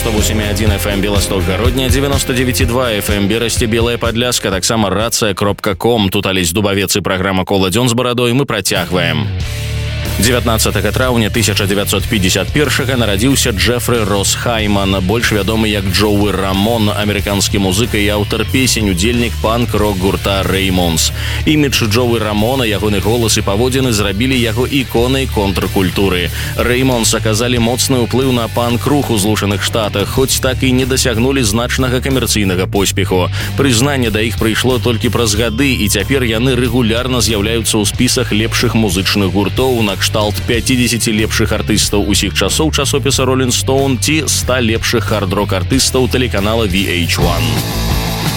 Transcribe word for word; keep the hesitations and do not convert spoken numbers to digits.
девяносто восемь и один эф эм Белосток-Гародня, девяносто девять и два эф эм Берасці, Белая Падляшка, таксама рацыя кропка ком. Тут Алесь Дубавец і праграма «Кола дзён з барадой». Мы працягваем. дзевятнаццатага траўня тысяча дзевяцьсот пятьдесят первага нарадзіўся Джефры Росс Хайман, больш вядомы як Джоуи Рамон, амерыканскі музыка і аўтар песень, удзельнік панк-рок гурта Реймонс. Імідж Джоуи Рамона, ягоны голас і паводзіны зрабілі яго іконай контркультуры. Реймонс аказалі моцны ўплыў на панк-рух у Злучаных Штатах, хоць так і не дасягнулі значнага камерцыйнага поспеху. Прызнанне да іх прыйшло толькі праз гады, і цяпер яны рэгулярна з'яўляюцца ў спісах лепшых музычных гуртоў на кшталт пяцідзесяці лепшых артыстаў усіх часоў часопіса Rolling Stone ці ста лепшых хард-рок артыстаў тэлеканала ви эйч один.